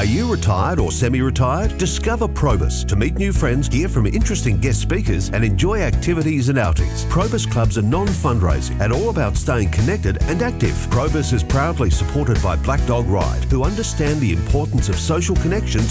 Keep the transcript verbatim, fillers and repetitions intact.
you retired or semi-retired? Discover Probus to meet new friends, hear from interesting guest speakers and enjoy activities and outings. Probus clubs are non-fundraising and all about staying connected and active. Probus is proudly supported by Black Dog Ride, who understand the importance of social connections